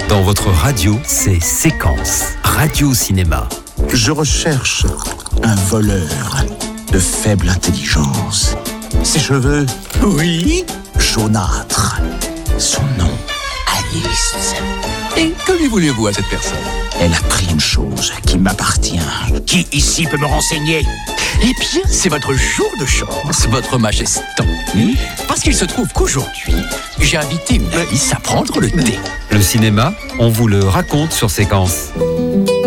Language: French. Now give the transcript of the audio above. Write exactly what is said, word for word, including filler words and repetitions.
Dans votre radio, c'est Séquence, radio-cinéma. Je recherche un voleur de faible intelligence. Ses cheveux, Oui. jaunâtres. Son nom, Alice. Et que lui voulez-vous à cette personne? Elle a pris une chose qui m'appartient. Qui ici peut me renseigner? Eh bien, c'est votre jour de chance, votre majesté. Hmm? Parce qu'il se trouve qu'aujourd'hui, j'ai invité Malice à prendre le thé. Le cinéma, on vous le raconte sur Séquence.